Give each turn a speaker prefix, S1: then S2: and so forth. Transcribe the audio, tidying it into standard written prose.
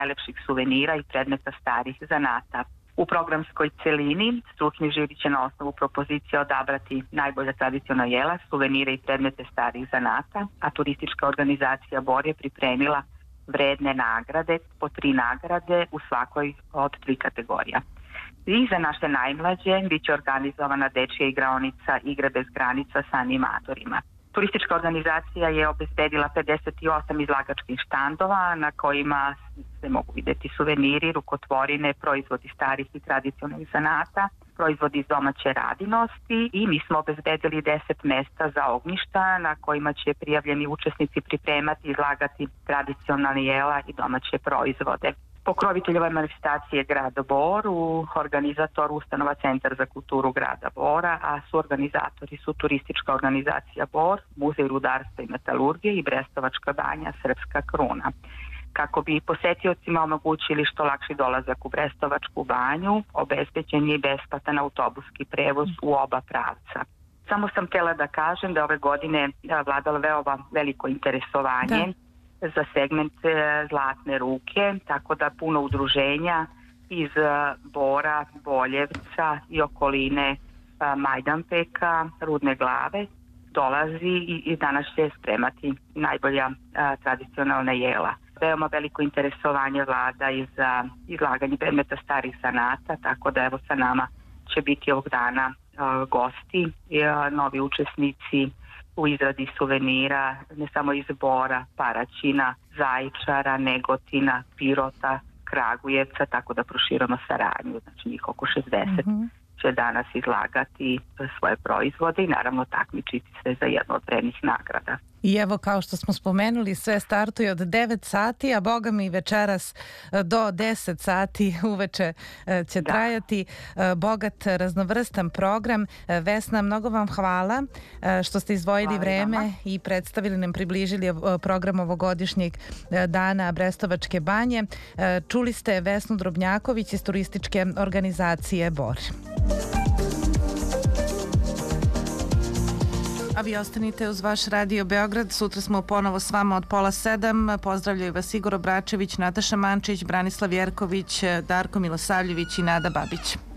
S1: najlepših suvenira i predmeta starih zanata. U programskoj celini stručni žiri će na osnovu propozicija odabrati najbolja tradicionalna jela, suvenire i predmete starih zanata, a turistička organizacija Bor je pripremila vredne nagrade, po 3 nagrade u svakoj od 3 kategorija. I za naše najmlađe biće organizovana dečija igraonica Igre bez granica sa animatorima. Turistička organizacija je obezbedila 58 izlagačkih štandova na kojima se mogu vidjeti suveniri, rukotvorine, proizvodi starih i tradicionalnih zanata, proizvodi iz domaće radinosti i mi smo obezbedili 10 mesta za ognjišta na kojima će prijavljeni učesnici pripremati i izlagati tradicionalne jela i domaće proizvode. Pokrovitelj ove manifestacije je grad Bor, organizator ustanova Centar za kulturu grada Bora, a suorganizatori su turistička organizacija Bor, Muzej rudarstva i metalurgije i Brestovačka banja Srpska kruna. Kako bi posetiocima omogućili što lakši dolazak u Brestovačku banju, obezbeđen je besplatan autobuski prevoz u oba pravca. Samo sam htjela da kažem da ove godine vladalo veoma veliko interesovanje za segment Zlatne ruke, tako da puno udruženja iz Bora, Boljevca i okoline Majdanpeka, Rudne Glave dolazi i danas će spremati najbolja tradicionalna jela. Veoma veliko interesovanje vlada i za izlaganje predmeta starih zanata, tako da evo sa nama će biti ovog dana gosti, novi učesnici u izradi suvenira, ne samo iz Bora, Paraćina, Zaječara, Negotina, Pirota, Kragujevca, tako da proširamo saradnju, znači njih oko 60 će danas izlagati svoje proizvode i naravno takmičiti se za jednu od vrednih nagrada.
S2: I evo, kao što smo spomenuli, sve startuje od 9 sati, a boga mi večeras do 10 sati uveče će trajati bogat, raznovrstan program. Vesna, mnogo vam hvala što ste izdvojili vreme i predstavili nam, približili program ovogodišnjeg dana Brestovačke banje. Čuli ste Vesnu Drobnjaković iz turističke organizacije Bor. A vi ostanite uz vaš Radio Beograd. Sutra smo ponovo s vama od 6:30. Pozdravljaju vas Igor Obračević, Nataša Mančić, Branislav Jerković, Darko Milosavljević i Nada Babić.